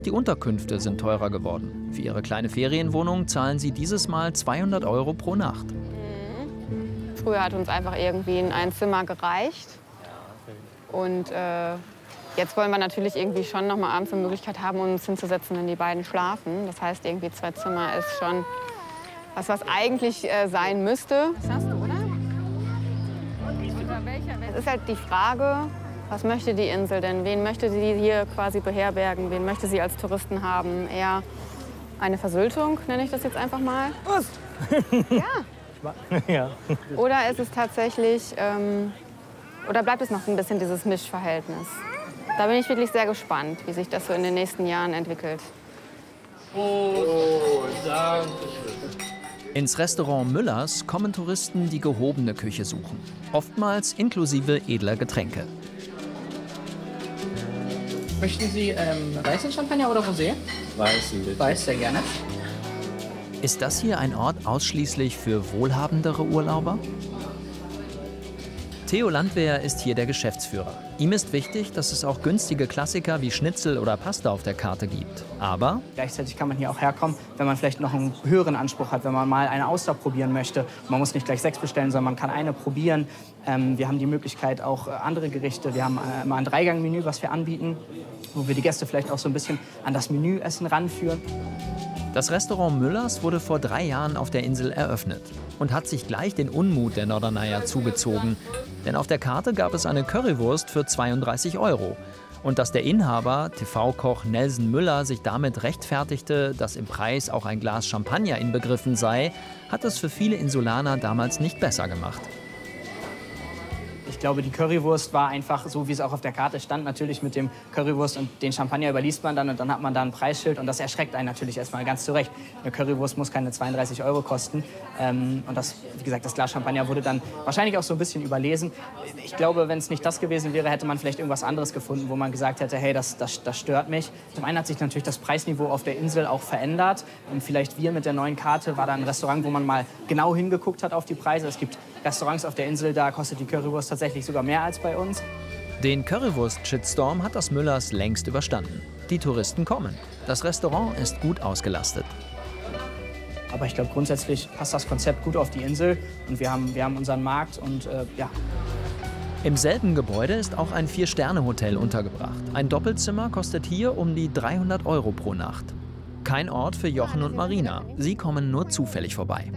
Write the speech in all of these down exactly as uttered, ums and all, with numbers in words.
Die Unterkünfte sind teurer geworden. Für ihre kleine Ferienwohnung zahlen sie dieses Mal zweihundert Euro pro Nacht. Mhm. Früher hat uns einfach irgendwie in ein Zimmer gereicht. Und äh, jetzt wollen wir natürlich irgendwie schon noch mal abends eine Möglichkeit haben, uns hinzusetzen, wenn die beiden schlafen. Das heißt, irgendwie zwei Zimmer ist schon was, was eigentlich äh, sein müsste. Das hast du, oder? Es ist halt die Frage, was möchte die Insel denn? Wen möchte sie hier quasi beherbergen? Wen möchte sie als Touristen haben? Eher eine Versültung, nenne ich das jetzt einfach mal. Was? Ja. Ja. Oder ist es tatsächlich, ähm, oder bleibt es noch ein bisschen dieses Mischverhältnis? Da bin ich wirklich sehr gespannt, wie sich das so in den nächsten Jahren entwickelt. Oh, danke. Ins Restaurant Müllers kommen Touristen, die gehobene Küche suchen. Oftmals inklusive edler Getränke. Möchten Sie ähm, weißen Champagner oder Rosé? Weißen, bitte. Weiß, sehr gerne. Ist das hier ein Ort ausschließlich für wohlhabendere Urlauber? Theo Landwehr ist hier der Geschäftsführer. Ihm ist wichtig, dass es auch günstige Klassiker wie Schnitzel oder Pasta auf der Karte gibt. Aber Gleichzeitig kann man hier auch herkommen, wenn man vielleicht noch einen höheren Anspruch hat, wenn man mal eine Auster probieren möchte. Man muss nicht gleich sechs bestellen, sondern man kann eine probieren. Ähm, wir haben die Möglichkeit, auch äh, andere Gerichte. Wir haben äh, immer ein Dreigang-Menü, was wir anbieten, wo wir die Gäste vielleicht auch so ein bisschen an das Menüessen ranführen. das Restaurant Müllers wurde vor drei Jahren auf der Insel eröffnet und hat sich gleich den Unmut der Norderneier zugezogen. Denn auf der Karte gab es eine Currywurst für zweiunddreißig Euro. Und dass der Inhaber, T V-Koch Nelson Müller, sich damit rechtfertigte, dass im Preis auch ein Glas Champagner inbegriffen sei, hat es für viele Insulaner damals nicht besser gemacht. Ich glaube, die Currywurst war einfach so, wie es auch auf der Karte stand. Natürlich mit dem Currywurst und den Champagner überliest man dann und dann hat man da ein Preisschild und das erschreckt einen natürlich erstmal ganz zurecht. Eine Currywurst muss keine zweiunddreißig Euro kosten. Ähm, und das, wie gesagt, das Glas Champagner wurde dann wahrscheinlich auch so ein bisschen überlesen. Ich glaube, wenn es nicht das gewesen wäre, hätte man vielleicht irgendwas anderes gefunden, wo man gesagt hätte, hey, das, das, das stört mich. Zum einen hat sich natürlich das Preisniveau auf der Insel auch verändert. Und vielleicht wir mit der neuen Karte war da ein Restaurant, wo man mal genau hingeguckt hat auf die Preise. Es gibt Restaurants auf der Insel, da kostet die Currywurst tatsächlich sogar mehr als bei uns. Den Currywurst-Shitstorm hat das Müllers längst überstanden. Die Touristen kommen. Das Restaurant ist gut ausgelastet. Aber ich glaube, grundsätzlich passt das Konzept gut auf die Insel. Und wir haben, wir haben unseren Markt und äh, ja. Im selben Gebäude ist auch ein Vier-Sterne-Hotel untergebracht. Ein Doppelzimmer kostet hier um die dreihundert Euro pro Nacht. Kein Ort für Jochen und Marina. Sie kommen nur zufällig vorbei.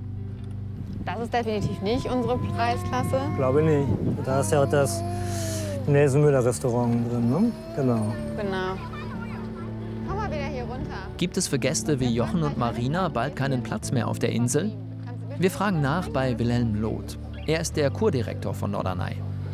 Das ist definitiv nicht unsere Preisklasse. Ich glaube nicht. Da ist ja auch das Nelson Müller Restaurant drin, ne? Genau. Genau. Komm mal wieder hier runter. Gibt es für Gäste wie Jochen und Marina bald keinen Platz mehr auf der Insel? Wir fragen nach bei Wilhelm Loth. Er ist der Kurdirektor von Norderney.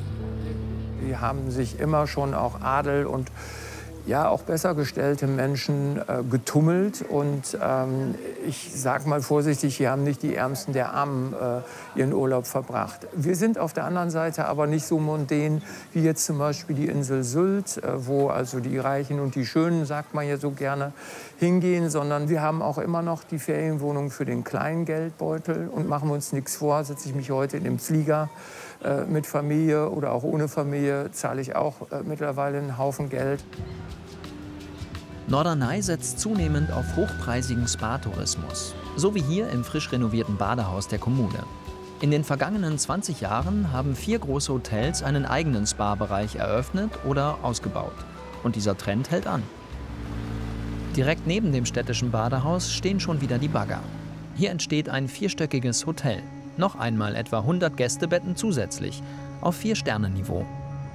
Die haben sich immer schon auch Adel und ja, auch besser gestellte Menschen äh, getummelt. Und ähm, ich sage mal vorsichtig, hier haben nicht die Ärmsten der Armen äh, ihren Urlaub verbracht. Wir sind auf der anderen Seite aber nicht so mondän wie jetzt zum Beispiel die Insel Sylt, äh, wo also die Reichen und die Schönen, sagt man ja so gerne, hingehen, sondern wir haben auch immer noch die Ferienwohnung für den kleinen Geldbeutel. Und machen wir uns nichts vor, setze ich mich heute in den Flieger äh, mit Familie oder auch ohne Familie, zahle ich auch äh, mittlerweile einen Haufen Geld. Norderney setzt zunehmend auf hochpreisigen Spa-Tourismus, so wie hier im frisch renovierten Badehaus der Kommune. In den vergangenen zwanzig Jahren haben vier große Hotels einen eigenen Spa-Bereich eröffnet oder ausgebaut. Und dieser Trend hält an. Direkt neben dem städtischen Badehaus stehen schon wieder die Bagger. Hier entsteht ein vierstöckiges Hotel. Noch einmal etwa hundert Gästebetten zusätzlich, auf Vier-Sterne-Niveau.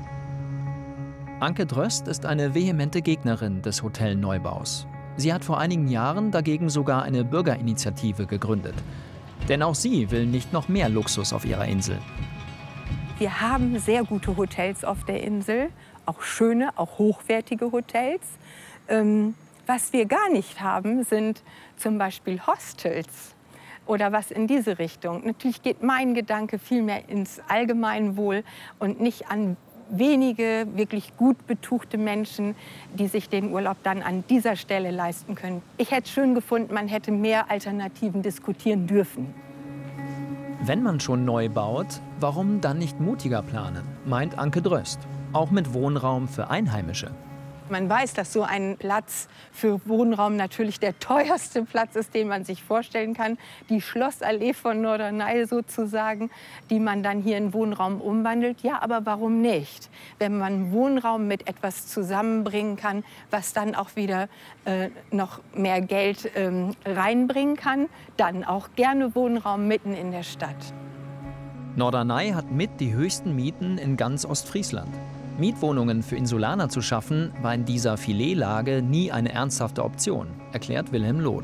Anke Dröst ist eine vehemente Gegnerin des Hotelneubaus. Sie hat vor einigen Jahren dagegen sogar eine Bürgerinitiative gegründet. Denn auch sie will nicht noch mehr Luxus auf ihrer Insel. Wir haben sehr gute Hotels auf der Insel, auch schöne, auch hochwertige Hotels. Ähm, was wir gar nicht haben, sind zum Beispiel Hostels oder was in diese Richtung. Natürlich geht mein Gedanke viel mehr ins Allgemeinwohl und nicht an wenige wirklich gut betuchte Menschen, die sich den Urlaub dann an dieser Stelle leisten können. Ich hätte es schön gefunden, man hätte mehr Alternativen diskutieren dürfen. Wenn man schon neu baut, warum dann nicht mutiger planen, meint Anke Dröst. Auch mit Wohnraum für Einheimische. Man weiß, dass so ein Platz für Wohnraum natürlich der teuerste Platz ist, den man sich vorstellen kann. Die Schlossallee von Norderney sozusagen, die man dann hier in Wohnraum umwandelt. Ja, aber warum nicht? Wenn man Wohnraum mit etwas zusammenbringen kann, was dann auch wieder äh, noch mehr Geld ähm, reinbringen kann, dann auch gerne Wohnraum mitten in der Stadt. Norderney hat mit die höchsten Mieten in ganz Ostfriesland. Mietwohnungen für Insulaner zu schaffen, war in dieser Filetlage nie eine ernsthafte Option, erklärt Wilhelm Loth.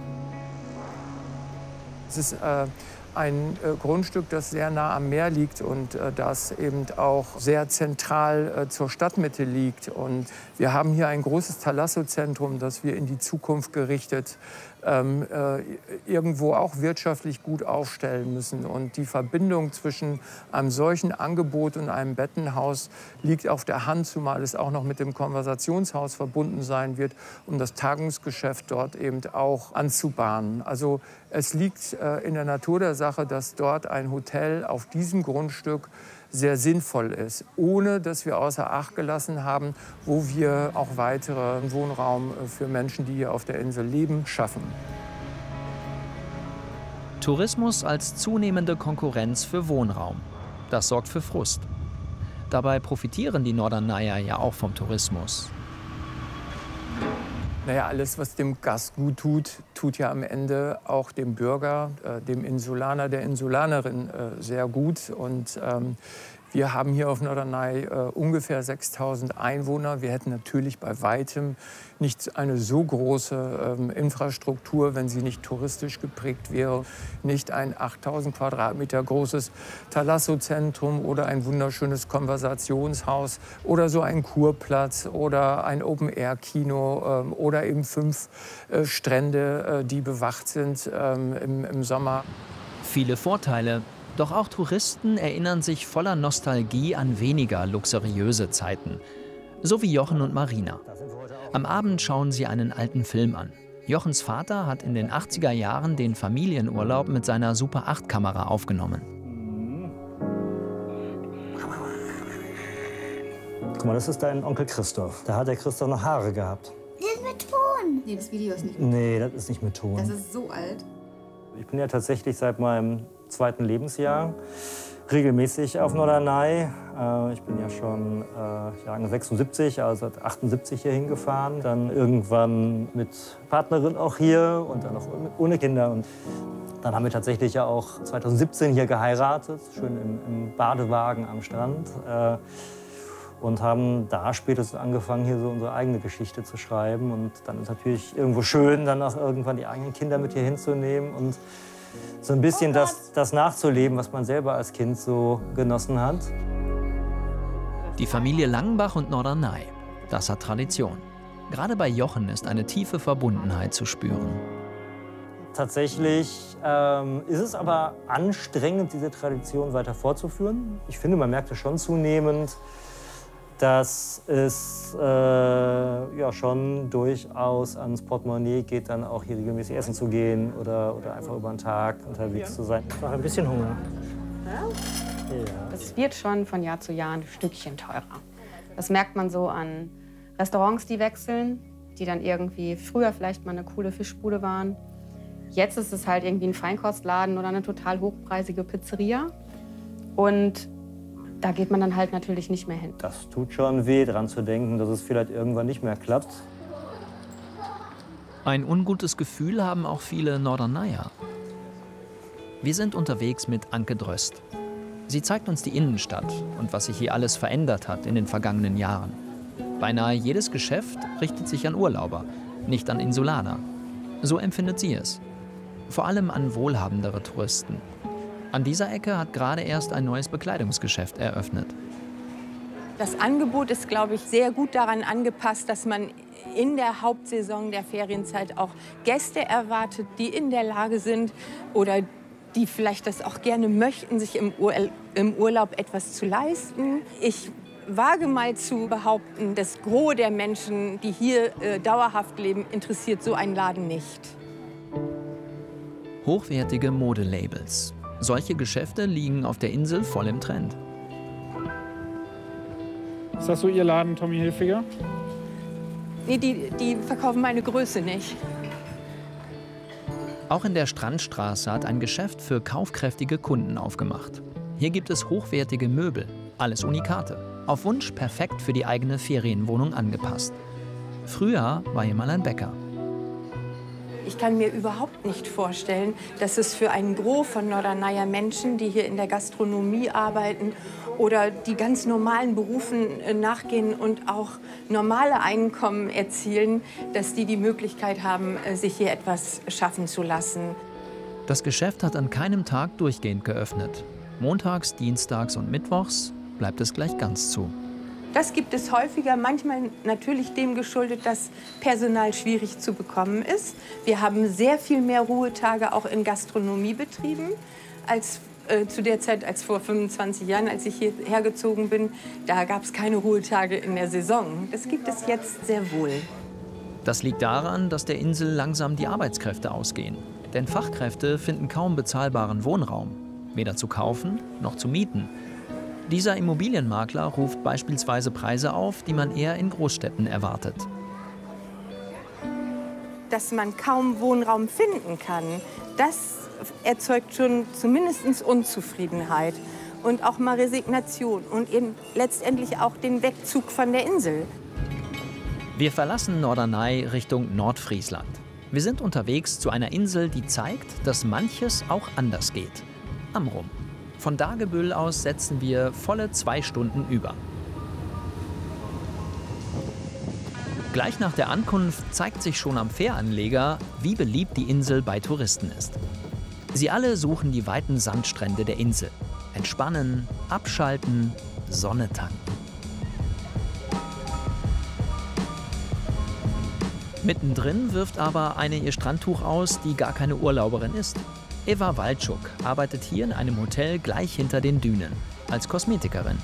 Es ist äh, ein äh, Grundstück, das sehr nah am Meer liegt und äh, das eben auch sehr zentral äh, zur Stadtmitte liegt. Und wir haben hier ein großes Thalasso-Zentrum, das wir in die Zukunft gerichtet ähm, äh, irgendwo auch wirtschaftlich gut aufstellen müssen. Und die Verbindung zwischen einem solchen Angebot und einem Bettenhaus liegt auf der Hand, zumal es auch noch mit dem Konversationshaus verbunden sein wird, um das Tagungsgeschäft dort eben auch anzubahnen. Also es liegt äh, in der Natur der Sache, dass dort ein Hotel auf diesem Grundstück sehr sinnvoll ist, ohne dass wir außer Acht gelassen haben, wo wir auch weiteren Wohnraum für Menschen, die hier auf der Insel leben, schaffen. Tourismus als zunehmende Konkurrenz für Wohnraum. Das sorgt für Frust. Dabei profitieren die Norderneyer ja auch vom Tourismus. Naja, alles, was dem Gast gut tut, tut ja am Ende auch dem Bürger, äh, dem Insulaner, der Insulanerin äh, sehr gut. Und ähm, wir haben hier auf Norderney äh, ungefähr sechstausend Einwohner. Wir hätten natürlich bei weitem nicht eine so große ähm, Infrastruktur, wenn sie nicht touristisch geprägt wäre. Nicht ein achttausend Quadratmeter großes Thalasso-Zentrum oder ein wunderschönes Konversationshaus oder so ein Kurplatz oder ein Open-Air-Kino ähm, oder eben fünf äh, Strände, äh, die bewacht sind ähm, im, im Sommer. Viele Vorteile. Doch auch Touristen erinnern sich voller Nostalgie an weniger luxuriöse Zeiten. So wie Jochen und Marina. Am Abend schauen sie einen alten Film an. Jochens Vater hat in den achtziger Jahren den Familienurlaub mit seiner Super acht Kamera aufgenommen. Guck mal, das ist dein Onkel Christoph. Da hat der Christoph noch Haare gehabt. Das ist mit Ton. Nee, das Video ist nicht mit Ton. Nee, das ist nicht mit Ton. Das ist so alt. Ich bin ja tatsächlich seit meinem zweiten Lebensjahr regelmäßig auf Norderney. Äh, ich bin ja schon äh, Jahrgang sechsundsiebzig, also seit achtundsiebzig hier hingefahren. Dann irgendwann mit Partnerin auch hier und dann auch ohne Kinder. Und dann haben wir tatsächlich ja auch zweitausendsiebzehn hier geheiratet, schön im, im Badewagen am Strand. Äh, und haben da spätestens angefangen, hier so unsere eigene Geschichte zu schreiben. Und dann ist es natürlich irgendwo schön, dann auch irgendwann die eigenen Kinder mit hier hinzunehmen und so ein bisschen das, das nachzuleben, was man selber als Kind so genossen hat. Die Familie Langenbach und Norderney, das hat Tradition. Gerade bei Jochen ist eine tiefe Verbundenheit zu spüren. Tatsächlich ähm, ist es aber anstrengend, diese Tradition weiter fortzuführen. Ich finde, man merkt es schon zunehmend, dass es äh, ja, schon durchaus ans Portemonnaie geht, dann auch hier regelmäßig essen zu gehen oder, oder einfach über den Tag unterwegs ja. zu sein. Ich habe ein bisschen Hunger. Ja? Ja. Es wird schon von Jahr zu Jahr ein Stückchen teurer. Das merkt man so an Restaurants, die wechseln, die dann irgendwie früher vielleicht mal eine coole Fischbude waren. Jetzt ist es halt irgendwie ein Feinkostladen oder eine total hochpreisige Pizzeria. Und da geht man dann halt natürlich nicht mehr hin. Das tut schon weh, dran zu denken, dass es vielleicht irgendwann nicht mehr klappt. Ein ungutes Gefühl haben auch viele Norderneyer. Wir sind unterwegs mit Anke Dröst. Sie zeigt uns die Innenstadt und was sich hier alles verändert hat in den vergangenen Jahren. Beinahe jedes Geschäft richtet sich an Urlauber, nicht an Insulaner. So empfindet sie es. Vor allem an wohlhabendere Touristen. An dieser Ecke hat gerade erst ein neues Bekleidungsgeschäft eröffnet. Das Angebot ist, glaube ich, sehr gut daran angepasst, dass man in der Hauptsaison der Ferienzeit auch Gäste erwartet, die in der Lage sind oder die vielleicht das auch gerne möchten, sich im, Ur im Urlaub etwas zu leisten. Ich wage mal zu behaupten, das Gros der Menschen, die hier äh, dauerhaft leben, interessiert so ein Laden nicht. Hochwertige Modelabels. Solche Geschäfte liegen auf der Insel voll im Trend. Ist das so Ihr Laden, Tommy Hilfiger? Nee, die, die verkaufen meine Größe nicht. Auch in der Strandstraße hat ein Geschäft für kaufkräftige Kunden aufgemacht. Hier gibt es hochwertige Möbel, alles Unikate. Auf Wunsch perfekt für die eigene Ferienwohnung angepasst. Früher war hier mal ein Bäcker. Ich kann mir überhaupt nicht vorstellen, dass es für einen Gros von Norderneier Menschen, die hier in der Gastronomie arbeiten oder die ganz normalen Berufen nachgehen und auch normale Einkommen erzielen, dass die die Möglichkeit haben, sich hier etwas schaffen zu lassen. Das Geschäft hat an keinem Tag durchgehend geöffnet. Montags, dienstags und mittwochs bleibt es gleich ganz zu. Das gibt es häufiger, manchmal natürlich dem geschuldet, dass Personal schwierig zu bekommen ist. Wir haben sehr viel mehr Ruhetage auch in Gastronomiebetrieben als äh, zu der Zeit, als vor fünfundzwanzig Jahren, als ich hierher gezogen bin. Da gab es keine Ruhetage in der Saison. Das gibt es jetzt sehr wohl. Das liegt daran, dass der Insel langsam die Arbeitskräfte ausgehen. Denn Fachkräfte finden kaum bezahlbaren Wohnraum. Weder zu kaufen noch zu mieten. Dieser Immobilienmakler ruft beispielsweise Preise auf, die man eher in Großstädten erwartet. Dass man kaum Wohnraum finden kann, das erzeugt schon zumindest Unzufriedenheit und auch mal Resignation und eben letztendlich auch den Wegzug von der Insel. Wir verlassen Norderney Richtung Nordfriesland. Wir sind unterwegs zu einer Insel, die zeigt, dass manches auch anders geht. Amrum. Von Dagebüll aus setzen wir volle zwei Stunden über. Gleich nach der Ankunft zeigt sich schon am Fähranleger, wie beliebt die Insel bei Touristen ist. Sie alle suchen die weiten Sandstrände der Insel. Entspannen, abschalten, Sonne tanken. Mittendrin wirft aber eine ihr Strandtuch aus, die gar keine Urlauberin ist. Eva Waldschuk arbeitet hier in einem Hotel gleich hinter den Dünen, als Kosmetikerin.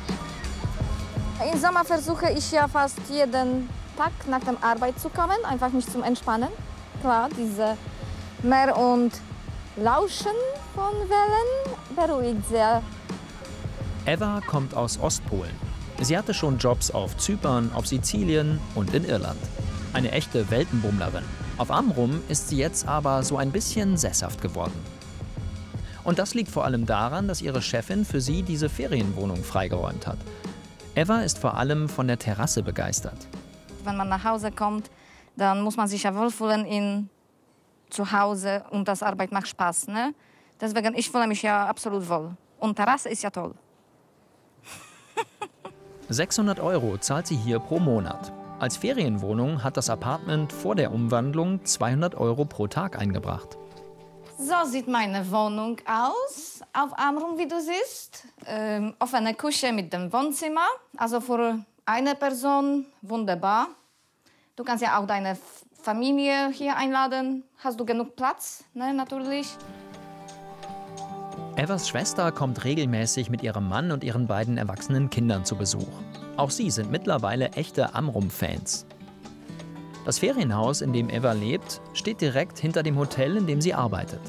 Im Sommer versuche ich ja fast jeden Tag nach der Arbeit zu kommen, einfach mich zum Entspannen. Klar, diese Meer und Lauschen von Wellen beruhigt sehr. Eva kommt aus Ostpolen. Sie hatte schon Jobs auf Zypern, auf Sizilien und in Irland. Eine echte Weltenbummlerin. Auf Amrum ist sie jetzt aber so ein bisschen sesshaft geworden. Und das liegt vor allem daran, dass ihre Chefin für sie diese Ferienwohnung freigeräumt hat. Eva ist vor allem von der Terrasse begeistert. Wenn man nach Hause kommt, dann muss man sich ja wohlfühlen in zu Hause und das Arbeit macht Spaß. Ne? Deswegen, ich fühle mich ja absolut wohl. Und Terrasse ist ja toll. sechshundert Euro zahlt sie hier pro Monat. Als Ferienwohnung hat das Apartment vor der Umwandlung zweihundert Euro pro Tag eingebracht. So sieht meine Wohnung aus auf Amrum, wie du siehst. Ähm, offene Küche mit dem Wohnzimmer. Also für eine Person wunderbar. Du kannst ja auch deine Familie hier einladen. Hast du genug Platz, ne, natürlich. Evas Schwester kommt regelmäßig mit ihrem Mann und ihren beiden erwachsenen Kindern zu Besuch. Auch sie sind mittlerweile echte Amrum-Fans. Das Ferienhaus, in dem Eva lebt, steht direkt hinter dem Hotel, in dem sie arbeitet.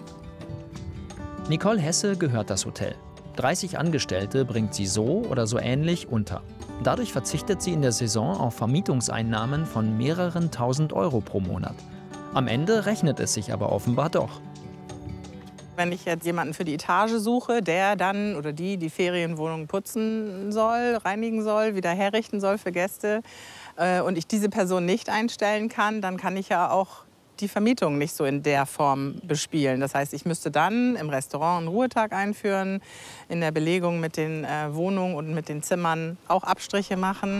Nicole Hesse gehört das Hotel. dreißig Angestellte bringt sie so oder so ähnlich unter. Dadurch verzichtet sie in der Saison auf Vermietungseinnahmen von mehreren tausend Euro pro Monat. Am Ende rechnet es sich aber offenbar doch. Wenn ich jetzt jemanden für die Etage suche, der dann oder die die Ferienwohnung putzen soll, reinigen soll, wieder herrichten soll für Gäste äh, und ich diese Person nicht einstellen kann, dann kann ich ja auch die Vermietung nicht so in der Form bespielen. Das heißt, ich müsste dann im Restaurant einen Ruhetag einführen, in der Belegung mit den äh, Wohnungen und mit den Zimmern auch Abstriche machen.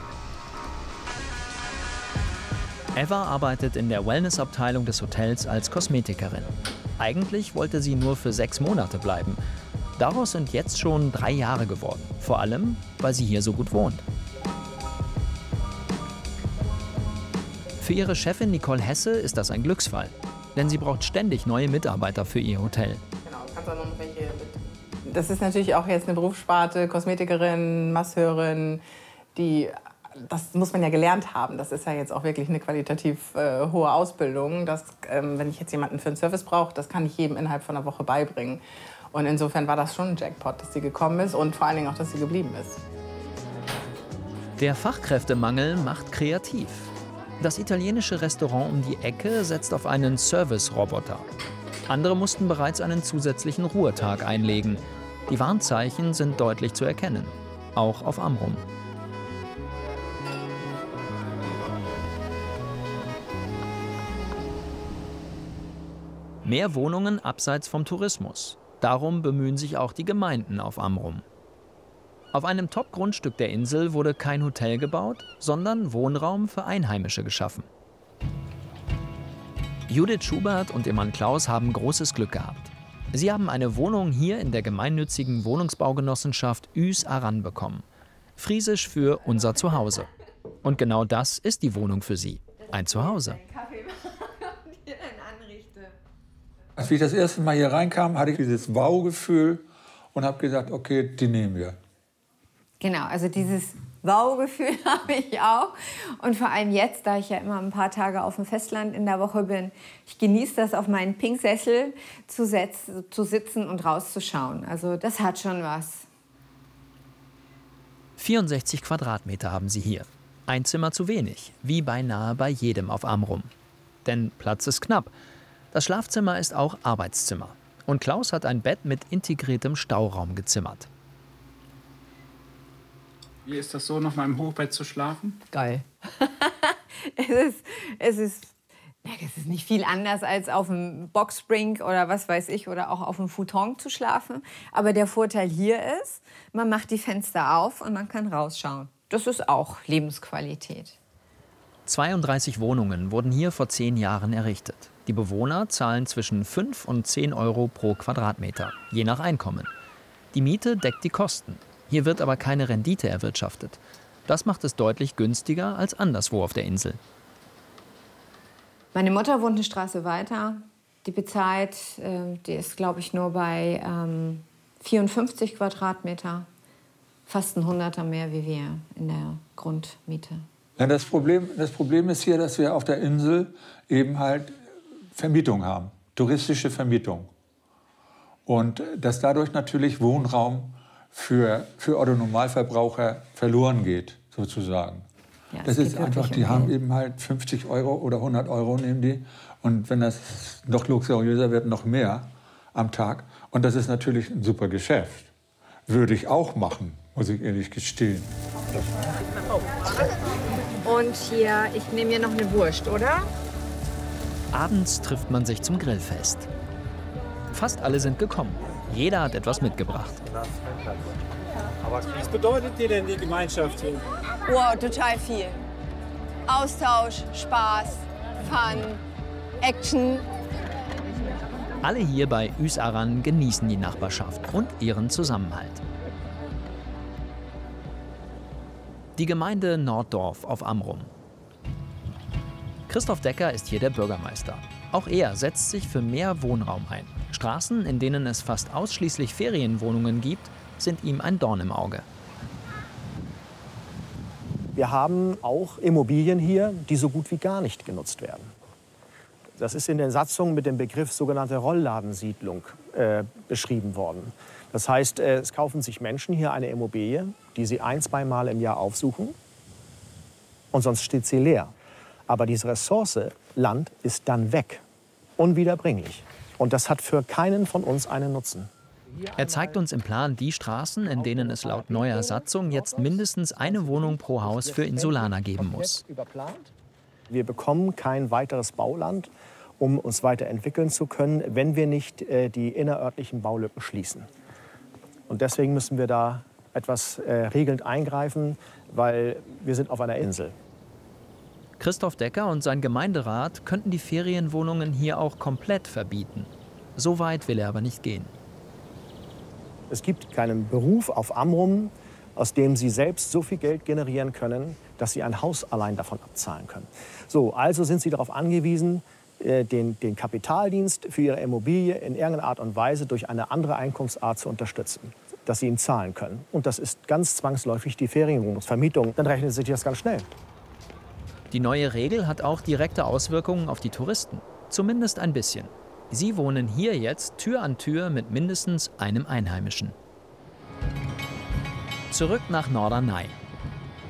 Eva arbeitet in der Wellnessabteilung des Hotels als Kosmetikerin. Eigentlich wollte sie nur für sechs Monate bleiben. Daraus sind jetzt schon drei Jahre geworden. Vor allem, weil sie hier so gut wohnt. Für ihre Chefin Nicole Hesse ist das ein Glücksfall. Denn sie braucht ständig neue Mitarbeiter für ihr Hotel. Genau, kannst auch noch welche mit. Das ist natürlich auch jetzt eine Berufssparte, Kosmetikerin, Masseurin, die... Das muss man ja gelernt haben. Das ist ja jetzt auch wirklich eine qualitativ äh, hohe Ausbildung. Dass, ähm, wenn ich jetzt jemanden für einen Service brauche, das kann ich jedem innerhalb von einer Woche beibringen. Und insofern war das schon ein Jackpot, dass sie gekommen ist und vor allen Dingen auch, dass sie geblieben ist. Der Fachkräftemangel macht kreativ. Das italienische Restaurant um die Ecke setzt auf einen Service-Roboter. Andere mussten bereits einen zusätzlichen Ruhetag einlegen. Die Warnzeichen sind deutlich zu erkennen, auch auf Amrum. Mehr Wohnungen abseits vom Tourismus. Darum bemühen sich auch die Gemeinden auf Amrum. Auf einem Top-Grundstück der Insel wurde kein Hotel gebaut, sondern Wohnraum für Einheimische geschaffen. Judith Schubert und ihr Mann Klaus haben großes Glück gehabt. Sie haben eine Wohnung hier in der gemeinnützigen Wohnungsbaugenossenschaft Üs Aran bekommen. Friesisch für unser Zuhause. Und genau das ist die Wohnung für sie. Ein Zuhause. Als ich das erste Mal hier reinkam, hatte ich dieses Wow-Gefühl und habe gesagt, okay, die nehmen wir. Genau, also dieses Wow-Gefühl habe ich auch. Und vor allem jetzt, da ich ja immer ein paar Tage auf dem Festland in der Woche bin, ich genieße das, auf meinen Pinksessel zu, setz- zu sitzen und rauszuschauen. Also das hat schon was. vierundsechzig Quadratmeter haben sie hier. Ein Zimmer zu wenig, wie beinahe bei jedem auf Amrum. Denn Platz ist knapp. Das Schlafzimmer ist auch Arbeitszimmer. Und Klaus hat ein Bett mit integriertem Stauraum gezimmert. Wie ist das so, noch mal im Hochbett zu schlafen? Geil. es, ist, es, ist, es ist nicht viel anders als auf dem Boxspring oder was weiß ich, oder auch auf dem Futon zu schlafen. Aber der Vorteil hier ist, man macht die Fenster auf und man kann rausschauen. Das ist auch Lebensqualität. zweiunddreißig Wohnungen wurden hier vor zehn Jahren errichtet. Die Bewohner zahlen zwischen fünf und zehn Euro pro Quadratmeter, je nach Einkommen. Die Miete deckt die Kosten. Hier wird aber keine Rendite erwirtschaftet. Das macht es deutlich günstiger als anderswo auf der Insel. Meine Mutter wohnt eine Straße weiter. Die bezahlt, äh, die ist, glaube ich, nur bei ähm, vierundfünfzig Quadratmeter. Fast ein Hunderter mehr wie wir in der Grundmiete. Ja, das Problem, das Problem ist hier, dass wir auf der Insel eben halt Vermietung haben, touristische Vermietung. Und dass dadurch natürlich Wohnraum für, für Otto-Normalverbraucher verloren geht, sozusagen. Ja, das ist einfach, die haben eben halt fünfzig Euro oder hundert Euro nehmen die. Und wenn das noch luxuriöser wird, noch mehr am Tag. Und das ist natürlich ein super Geschäft. Würde ich auch machen, muss ich ehrlich gestehen. Und hier, ich nehme hier noch eine Wurst, oder? Abends trifft man sich zum Grillfest. Fast alle sind gekommen. Jeder hat etwas mitgebracht. Aber was bedeutet dir denn die Gemeinschaft hier? Wow, total viel. Austausch, Spaß, Fun, Action. Alle hier bei Üs Aran genießen die Nachbarschaft und ihren Zusammenhalt. Die Gemeinde Norddorf auf Amrum. Christoph Decker ist hier der Bürgermeister. Auch er setzt sich für mehr Wohnraum ein. Straßen, in denen es fast ausschließlich Ferienwohnungen gibt, sind ihm ein Dorn im Auge. Wir haben auch Immobilien hier, die so gut wie gar nicht genutzt werden. Das ist in den Satzungen mit dem Begriff sogenannte Rollladensiedlung äh, beschrieben worden. Das heißt, äh, es kaufen sich Menschen hier eine Immobilie, die sie ein-, zweimal im Jahr aufsuchen, und sonst steht sie leer. Aber diese Ressource Land ist dann weg, unwiederbringlich. Und das hat für keinen von uns einen Nutzen. Er zeigt uns im Plan die Straßen, in denen es laut neuer Satzung jetzt mindestens eine Wohnung pro Haus für Insulaner geben muss. Wir bekommen kein weiteres Bauland, um uns weiterentwickeln zu können, wenn wir nicht äh, die innerörtlichen Baulücken schließen. Und deswegen müssen wir da etwas äh, regelnd eingreifen, weil wir sind auf einer Insel. Christoph Decker und sein Gemeinderat könnten die Ferienwohnungen hier auch komplett verbieten. So weit will er aber nicht gehen. Es gibt keinen Beruf auf Amrum, aus dem Sie selbst so viel Geld generieren können, dass Sie ein Haus allein davon abzahlen können. So, also sind Sie darauf angewiesen, den, den Kapitaldienst für Ihre Immobilie in irgendeiner Art und Weise durch eine andere Einkunftsart zu unterstützen, dass Sie ihn zahlen können. Und das ist ganz zwangsläufig die Ferienwohnungsvermietung. Dann rechnet sich das ganz schnell. Die neue Regel hat auch direkte Auswirkungen auf die Touristen. Zumindest ein bisschen. Sie wohnen hier jetzt Tür an Tür mit mindestens einem Einheimischen. Zurück nach Norderney.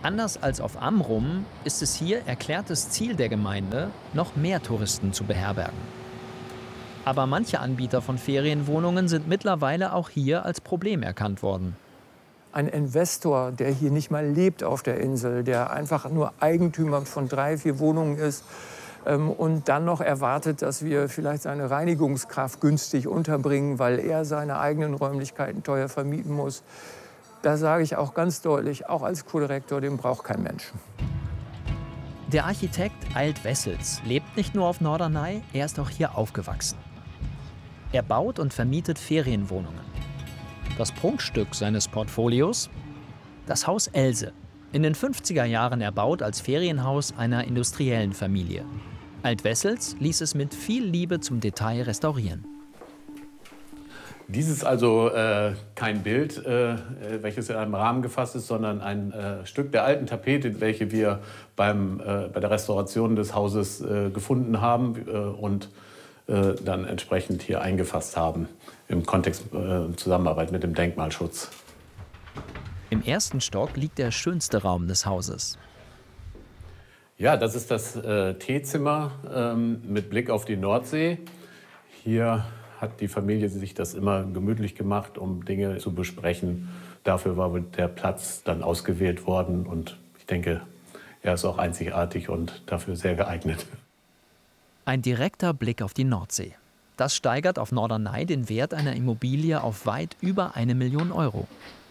Anders als auf Amrum ist es hier erklärtes Ziel der Gemeinde, noch mehr Touristen zu beherbergen. Aber manche Anbieter von Ferienwohnungen sind mittlerweile auch hier als Problem erkannt worden. Ein Investor, der hier nicht mal lebt auf der Insel, der einfach nur Eigentümer von drei, vier Wohnungen ist ähm, und dann noch erwartet, dass wir vielleicht seine Reinigungskraft günstig unterbringen, weil er seine eigenen Räumlichkeiten teuer vermieten muss. Da sage ich auch ganz deutlich, auch als Co-Direktor, den braucht kein Mensch. Der Architekt Alt Wessels lebt nicht nur auf Norderney, er ist auch hier aufgewachsen. Er baut und vermietet Ferienwohnungen. Das Prunkstück seines Portfolios? Das Haus Else, in den fünfziger Jahren erbaut als Ferienhaus einer industriellen Familie. Alt Wessels ließ es mit viel Liebe zum Detail restaurieren. Dies ist also äh, kein Bild, äh, welches in einem Rahmen gefasst ist, sondern ein äh, Stück der alten Tapete, welche wir beim, äh, bei der Restauration des Hauses äh, gefunden haben äh, und äh, dann entsprechend hier eingefasst haben im Kontext äh, Zusammenarbeit mit dem Denkmalschutz. Im ersten Stock liegt der schönste Raum des Hauses. Ja, das ist das äh, Teezimmer ähm, mit Blick auf die Nordsee. Hier hat die Familie sich das immer gemütlich gemacht, um Dinge zu besprechen. Dafür war der Platz dann ausgewählt worden und ich denke, er ist auch einzigartig und dafür sehr geeignet. Ein direkter Blick auf die Nordsee. Das steigert auf Norderney den Wert einer Immobilie auf weit über eine Million Euro.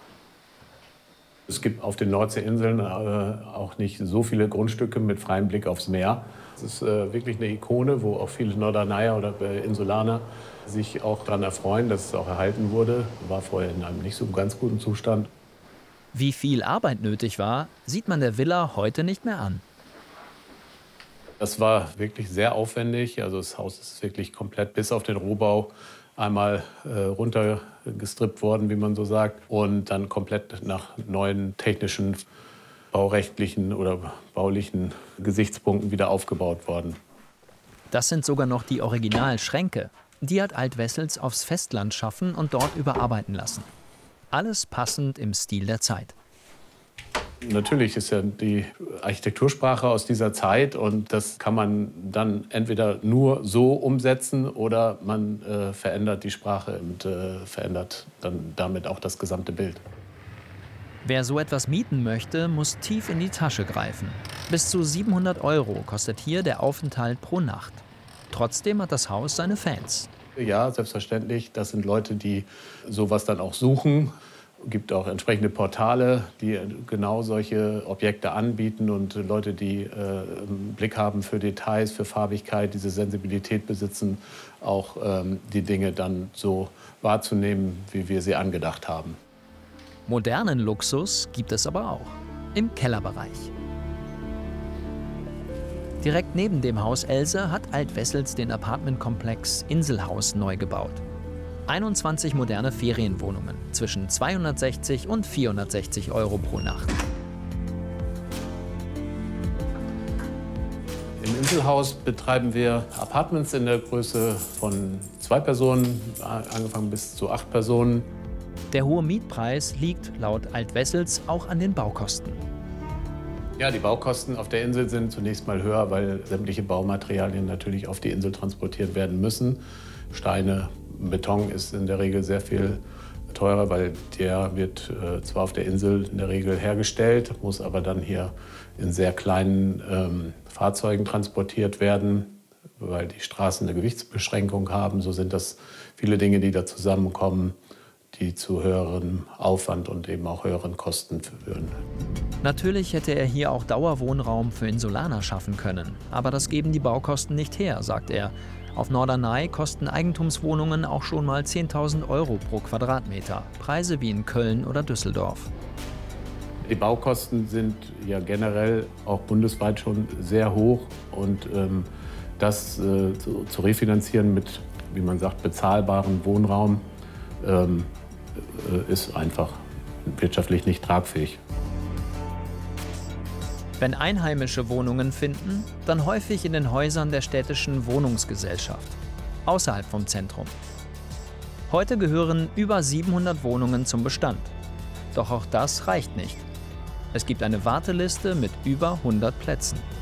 Es gibt auf den Nordseeinseln äh, auch nicht so viele Grundstücke mit freiem Blick aufs Meer. Es ist äh, wirklich eine Ikone, wo auch viele Norderneyer oder äh, Insulaner sich auch daran erfreuen, dass es auch erhalten wurde. War vorher in einem nicht so ganz guten Zustand. Wie viel Arbeit nötig war, sieht man der Villa heute nicht mehr an. Das war wirklich sehr aufwendig. Also das Haus ist wirklich komplett bis auf den Rohbau einmal äh, runtergestrippt worden, wie man so sagt, und dann komplett nach neuen technischen, baurechtlichen oder baulichen Gesichtspunkten wieder aufgebaut worden. Das sind sogar noch die Originalschränke. Die hat Alt Wessels aufs Festland schaffen und dort überarbeiten lassen. Alles passend im Stil der Zeit. Natürlich ist ja die Architektursprache aus dieser Zeit und das kann man dann entweder nur so umsetzen oder man äh, verändert die Sprache und äh, verändert dann damit auch das gesamte Bild. Wer so etwas mieten möchte, muss tief in die Tasche greifen. Bis zu siebenhundert Euro kostet hier der Aufenthalt pro Nacht. Trotzdem hat das Haus seine Fans. Ja, selbstverständlich. Das sind Leute, die sowas dann auch suchen. Es gibt auch entsprechende Portale, die genau solche Objekte anbieten und Leute, die äh, einen Blick haben für Details, für Farbigkeit, diese Sensibilität besitzen, auch ähm, die Dinge dann so wahrzunehmen, wie wir sie angedacht haben. Modernen Luxus gibt es aber auch im Kellerbereich. Direkt neben dem Haus Else hat Alt Wessels den Apartmentkomplex Inselhaus neu gebaut. einundzwanzig moderne Ferienwohnungen zwischen zweihundertsechzig und vierhundertsechzig Euro pro Nacht. Im Inselhaus betreiben wir Apartments in der Größe von zwei Personen, angefangen bis zu acht Personen. Der hohe Mietpreis liegt laut Alt Wessels auch an den Baukosten. Ja, die Baukosten auf der Insel sind zunächst mal höher, weil sämtliche Baumaterialien natürlich auf die Insel transportiert werden müssen. Steine, Beton ist in der Regel sehr viel teurer, weil der wird äh, zwar auf der Insel in der Regel hergestellt, muss aber dann hier in sehr kleinen ähm, Fahrzeugen transportiert werden, weil die Straßen eine Gewichtsbeschränkung haben. So sind das viele Dinge, die da zusammenkommen, die zu höherem Aufwand und eben auch höheren Kosten führen. Natürlich hätte er hier auch Dauerwohnraum für Insulaner schaffen können. Aber das geben die Baukosten nicht her, sagt er. Auf Norderney kosten Eigentumswohnungen auch schon mal zehntausend Euro pro Quadratmeter. Preise wie in Köln oder Düsseldorf. Die Baukosten sind ja generell auch bundesweit schon sehr hoch. Und ähm, das äh, zu, zu refinanzieren mit, wie man sagt, bezahlbarem Wohnraum ähm, äh, ist einfach wirtschaftlich nicht tragfähig. Wenn Einheimische Wohnungen finden, dann häufig in den Häusern der städtischen Wohnungsgesellschaft, außerhalb vom Zentrum. Heute gehören über siebenhundert Wohnungen zum Bestand. Doch auch das reicht nicht. Es gibt eine Warteliste mit über hundert Plätzen.